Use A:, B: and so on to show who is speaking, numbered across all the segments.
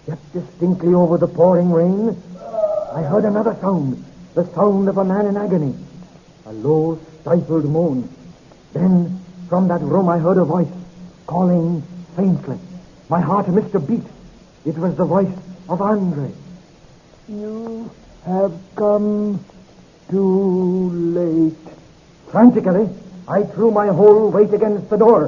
A: Yet distinctly over the pouring rain, I heard another sound, the sound of a man in agony. A low, stifled moan. Then, from that room I heard a voice, calling faintly. My heart missed a beat. It was the voice of Andre.
B: You have come too late.
A: Frantically, I threw my whole weight against the door.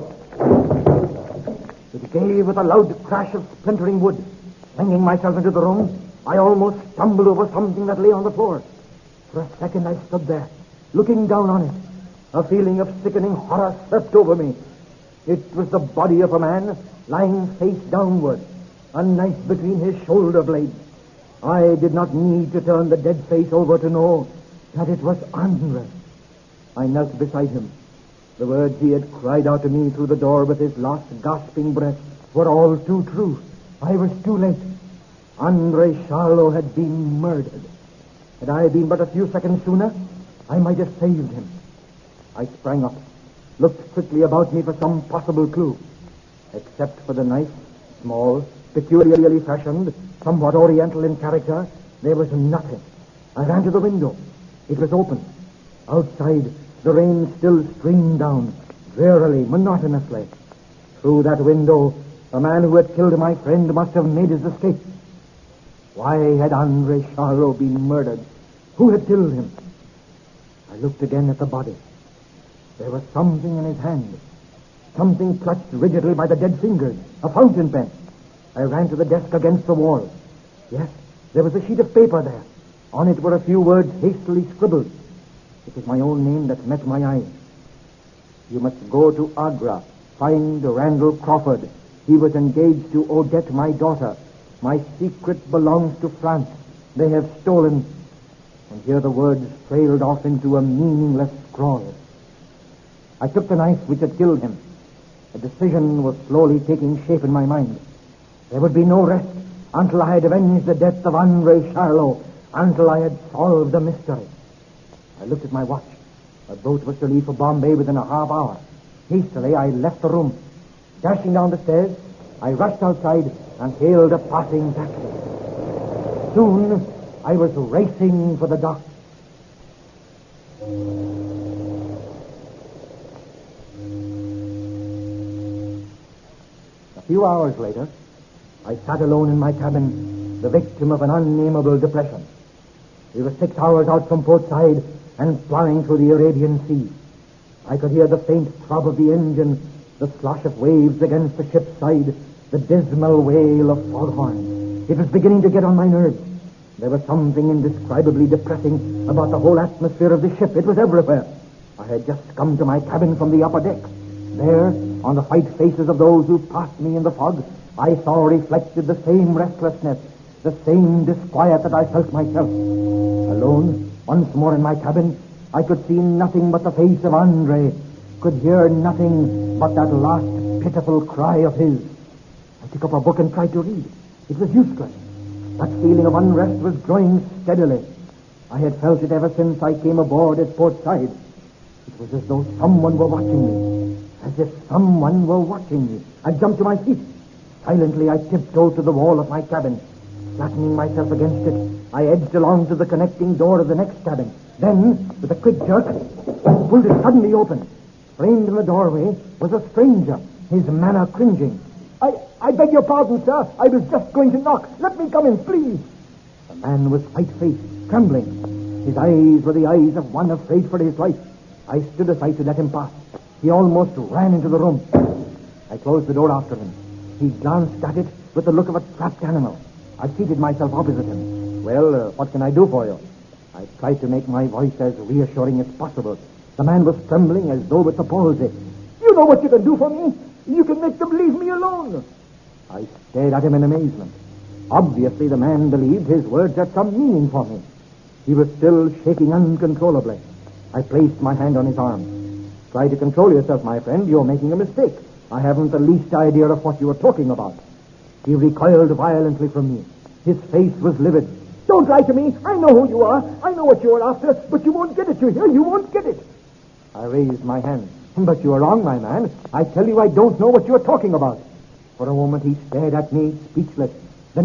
A: It gave with a loud crash of splintering wood. Flinging myself into the room, I almost stumbled over something that lay on the floor. For a second I stood there, looking down on it. A feeling of sickening horror swept over me. It was the body of a man lying face downward, a knife between his shoulder blades. I did not need to turn the dead face over to know that it was Andre. I knelt beside him. The words he had cried out to me through the door with his last gasping breath were all too true. I was too late. Andre Charlot had been murdered. Had I been but a few seconds sooner, I might have saved him. I sprang up, looked quickly about me for some possible clue. Except for the knife, small, peculiarly fashioned, somewhat oriental in character, there was nothing. I ran to the window. It was open. Outside, the rain still streamed down, drearily, monotonously. Through that window, the man who had killed my friend must have made his escape. Why had Andre Charlot been murdered? Who had killed him? I looked again at the body. There was something in his hand. Something clutched rigidly by the dead fingers. A fountain pen. I ran to the desk against the wall. Yes, there was a sheet of paper there. On it were a few words hastily scribbled. It was my own name that met my eyes. You must go to Agra. Find Randall Crawford. He was engaged to Odette, my daughter. My secret belongs to France. They have stolen... And here the words trailed off into a meaningless scrawl. I took the knife which had killed him. A decision was slowly taking shape in my mind. There would be no rest until I had avenged the death of Andre Charlot, until I had solved the mystery. I looked at my watch. A boat was to leave for Bombay within a half hour. Hastily, I left the room. Dashing down the stairs, I rushed outside and hailed a passing taxi. Soon, I was racing for the dock. A few hours later, I sat alone in my cabin, the victim of an unnameable depression. We were 6 hours out from Port Said and flying through the Arabian Sea. I could hear the faint throb of the engine, the slosh of waves against the ship's side, the dismal wail of foghorns. It was beginning to get on my nerves. There was something indescribably depressing about the whole atmosphere of the ship. It was everywhere. I had just come to my cabin from the upper deck. There, on the white faces of those who passed me in the fog, I saw reflected the same restlessness, the same disquiet that I felt myself. Alone, once more in my cabin, I could see nothing but the face of Andre, could hear nothing but that last pitiful cry of his. I took up a book and tried to read. It was useless. That feeling of unrest was growing steadily. I had felt it ever since I came aboard at Port Said. It was as though someone were watching me. As if someone were watching me. I jumped to my feet. Silently, I tiptoed to the wall of my cabin. Flattening myself against it, I edged along to the connecting door of the next cabin. Then, with a quick jerk, I pulled it suddenly open. Framed in the doorway was a stranger, his manner cringing. I beg your pardon, sir. I was just going to knock. Let me come in, please. The man was white-faced, trembling. His eyes were the eyes of one afraid for his life. I stood aside to let him pass. He almost ran into the room. I closed the door after him. He glanced at it with the look of a trapped animal. I seated myself opposite him. Well, what can I do for you? I tried to make my voice as reassuring as possible. The man was trembling as though with the palsy. You know what you can do for me. You can make them leave me alone. I stared at him in amazement. Obviously, the man believed his words had some meaning for me. He was still shaking uncontrollably. I placed my hand on his arm. Try to control yourself, my friend. You're making a mistake. I haven't the least idea of what you are talking about. He recoiled violently from me. His face was livid. Don't lie to me. I know who you are. I know what you are after, but you won't get it, you hear? You won't get it. I raised my hand. But you are wrong, my man. I tell you I don't know what you are talking about. For a moment he stared at me, speechless.